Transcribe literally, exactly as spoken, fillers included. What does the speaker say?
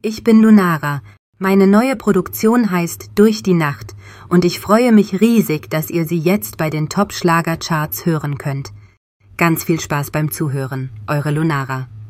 Ich bin Lunara. Meine neue Produktion heißt Durch die Nacht und ich freue mich riesig, dass ihr sie jetzt bei den Top-Schlager-Charts hören könnt. Ganz viel Spaß beim Zuhören. Eure Lunara.